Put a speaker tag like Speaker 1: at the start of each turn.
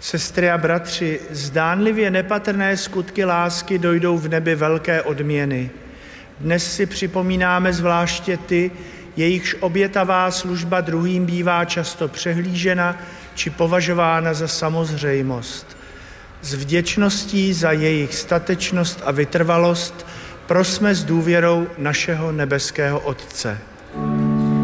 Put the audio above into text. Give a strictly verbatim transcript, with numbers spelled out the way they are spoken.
Speaker 1: Sestry a bratři, zdánlivě nepatrné skutky lásky dojdou v nebi velké odměny. Dnes si připomínáme zvláště ty, jejichž obětavá služba druhým bývá často přehlížena či považována za samozřejmost. S vděčností za jejich statečnost a vytrvalost prosme s důvěrou našeho nebeského Otce.